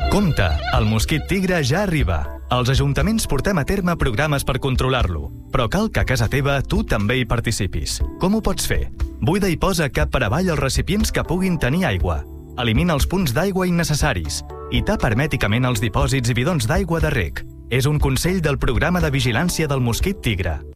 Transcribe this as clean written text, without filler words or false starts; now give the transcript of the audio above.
Compte, el mosquit tigre ja arriba. Els ajuntaments portem a terme programes per controlar-lo, però cal que a casa teva tu també hi participis. Com ho pots fer? Buida i posa cap per avall els recipients que puguin tenir aigua. Elimina els punts d'aigua innecessaris i tapa hermèticament els dipòsits i bidons d'aigua de reg. És un consell del programa de vigilància del mosquit tigre.